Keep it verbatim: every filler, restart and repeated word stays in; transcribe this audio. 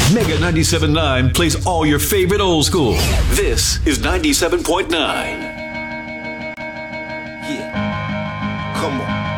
Mega ninety-seven point nine plays all your favorite old school. This is ninety-seven point nine. Yeah. Come on.